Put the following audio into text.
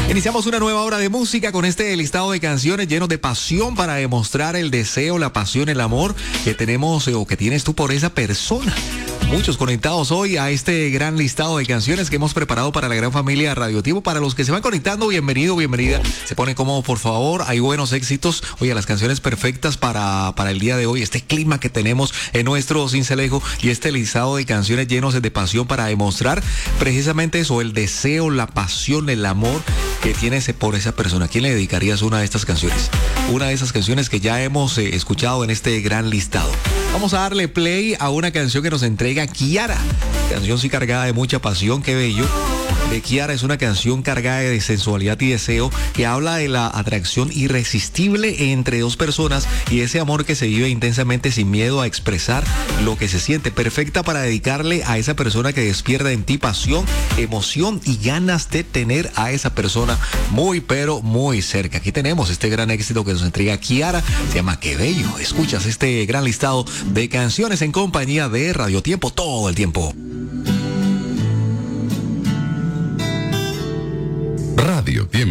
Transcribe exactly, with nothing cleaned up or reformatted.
Iniciamos una nueva hora de música con este listado de canciones llenos de pasión para demostrar el deseo, la pasión, el amor que tenemos eh, o que tienes tú por esa persona. Muchos conectados hoy a este gran listado de canciones que hemos preparado para la gran familia Radioactivo. Para los que se van conectando, bienvenido, bienvenida. Se ponen cómodos, por favor. Hay buenos éxitos. Oye, las canciones perfectas para, para el día de hoy. Este clima que tenemos en nuestro cincelejo y este listado de canciones llenos de pasión para demostrar precisamente eso, el deseo, la pasión, el amor que tienes por esa persona. ¿A quién le dedicarías una de estas canciones? Una de esas canciones que ya hemos eh, escuchado en este gran listado. Vamos a darle play a una canción que nos entrega Kiara. Canción sí cargada de mucha pasión, qué bello. De Kiara es una canción cargada de sensualidad y deseo que habla de la atracción irresistible entre dos personas y ese amor que se vive intensamente sin miedo a expresar lo que se siente. Perfecta para dedicarle a esa persona que despierta en ti pasión, emoción y ganas de tener a esa persona muy pero muy cerca. Aquí tenemos este gran éxito que nos entrega Kiara. Se llama Qué Bello. Escuchas este gran listado de canciones en compañía de Radio Tiempo todo el tiempo. Radio Tiempo.